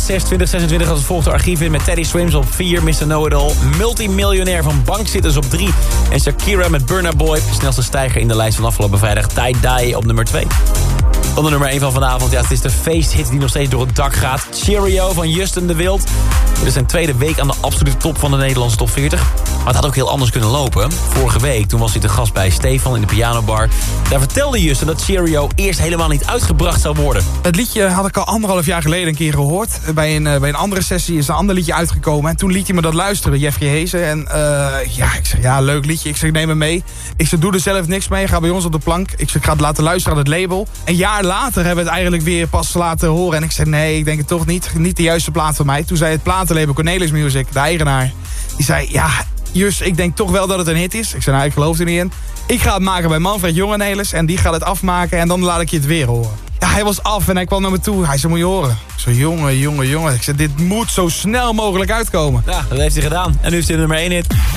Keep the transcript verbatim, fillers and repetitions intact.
zes, twintig zesentwintig als het volgt de archief in met Teddy Swims op vier. mister Know-It-All. Multimiljonair van Bankzitters op drie. En Shakira met Burna Boy. Snelste stijger in de lijst van afgelopen vrijdag. Tie Dye op nummer twee. Dan de nummer één van vanavond. Ja, het is de feesthit die nog steeds door het dak gaat. Cheerio van Justin de Wild. Dit is zijn tweede week aan de absolute top van de Nederlandse top veertig. Maar het had ook heel anders kunnen lopen. Vorige week, toen was hij te gast bij Stefan in de pianobar. Daar vertelde Justin dat Cheerio eerst helemaal niet uitgebracht zou worden. Het liedje had ik al anderhalf jaar geleden een keer gehoord. Bij een, bij een andere sessie is een ander liedje uitgekomen. En toen liet hij me dat luisteren, Jeffrey Hezen. En uh, ja, ik zeg, ja, leuk liedje. Ik zeg, neem me mee. Ik zeg, doe er zelf niks mee. Ga bij ons op de plank. Ik zeg, ik ga het laten luisteren aan het label. Een jaar later hebben we het eigenlijk weer pas laten horen. En ik zei, nee, ik denk het toch niet. Niet de juiste plaat voor mij. Toen zei het platenlabel Cornelis Music, de eigenaar. Die zei, ja, Jus, ik denk toch wel dat het een hit is. Ik zei, nou, ik geloof er niet in. Ik ga het maken bij Manfred Jongenelis. En die gaat het afmaken. En dan laat ik je het weer horen. Ja, hij was af en hij kwam naar me toe. Hij zei, moet je horen. Ik zei, jongen, jongen, jongen. Ik zei, dit moet zo snel mogelijk uitkomen. Ja, dat heeft hij gedaan. En nu is hij nummer één hit.